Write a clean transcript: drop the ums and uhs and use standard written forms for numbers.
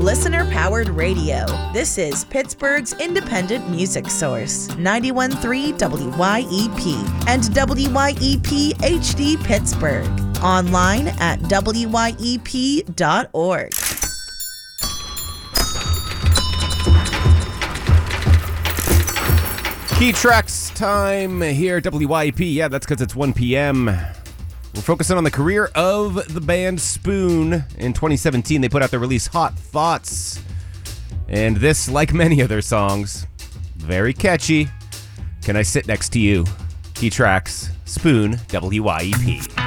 Listener-powered radio. This is Pittsburgh's independent music source, 91.3 WYEP and WYEP HD Pittsburgh. Online at wyep.org. Key Tracks time here at WYEP. Yeah, that's because it's 1 p.m. We're focusing on the career of the band Spoon. In 2017, they put out their release Hot Thoughts. And this, like many of their songs, very catchy. Can I Sit Next to You? Key Tracks, Spoon, WYEP.